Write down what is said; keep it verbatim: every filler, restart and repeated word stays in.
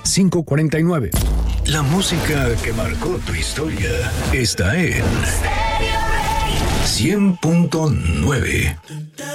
cinco cuatro nueve. La música que marcó tu historia está en cien punto nueve.